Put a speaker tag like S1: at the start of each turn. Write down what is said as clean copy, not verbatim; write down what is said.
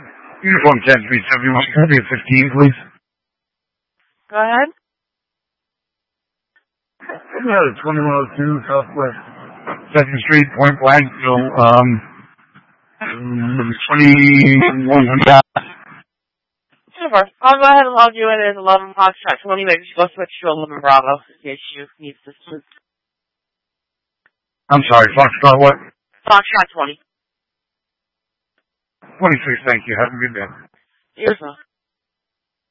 S1: Uniform 10371, can I be at 15, please?
S2: Go ahead.
S1: Yeah, 2102 Southwest 2nd Street, Point Blank, 2100.
S2: Sure. I'll go ahead and log you in as 11 Foxtrot 20. Maybe you go switch to 11 Bravo in case you need assistance.
S1: I'm sorry, Foxtrot what?
S2: Foxtrot 20.
S1: 26, thank you. Have a good day.
S2: Yourself.